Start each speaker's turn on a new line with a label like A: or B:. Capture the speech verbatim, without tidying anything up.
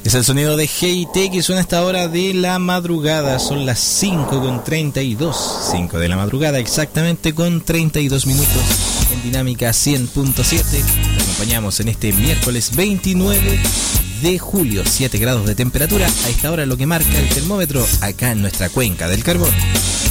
A: Es el sonido de G I T que suena a esta hora de la madrugada. Son las cinco con treinta y dos. cinco de la madrugada, exactamente con treinta y dos minutos. En Dinámica cien punto siete. Te acompañamos en este miércoles veintinueve de julio. siete grados de temperatura. A esta hora lo que marca el termómetro acá en nuestra cuenca del carbón.